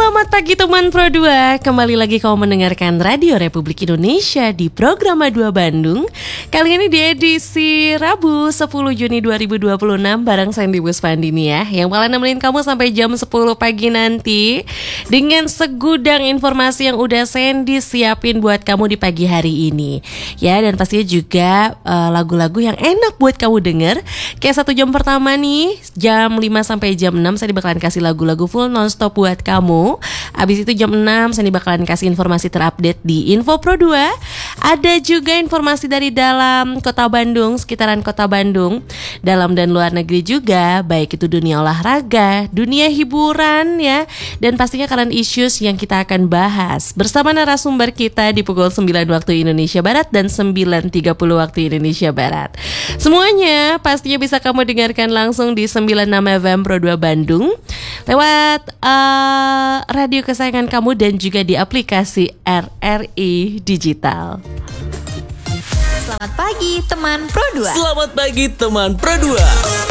Selamat pagi teman Pro 2. Kembali lagi kamu mendengarkan Radio Republik Indonesia di program 2 Bandung. Kali ini di edisi Rabu 10 Juni 2026 bareng Sandy Busvandini ya, yang bakal nemenin kamu sampai jam 10 pagi nanti dengan segudang informasi yang udah Sandy siapin buat kamu di pagi hari ini. Ya, dan pastinya juga lagu-lagu yang enak buat kamu denger. Kayak 1 jam pertama nih, jam 5 sampai jam 6 Sandy bakalan kasih lagu-lagu full nonstop buat kamu. Abis itu jam 6 Sandy bakalan kasih informasi terupdate di Info Pro 2. Ada juga informasi dari dalam kota Bandung, sekitaran kota Bandung, dalam dan luar negeri juga, baik itu dunia olahraga, dunia hiburan ya, dan pastinya current issues yang kita akan bahas bersama narasumber kita di pukul 9 waktu Indonesia Barat dan 9.30 waktu Indonesia Barat. Semuanya pastinya bisa kamu dengarkan langsung di 96 FM Pro 2 Bandung lewat radio kesayangan kamu dan juga di aplikasi RRI Digital. Selamat pagi teman Pro 2. Selamat pagi teman Pro 2.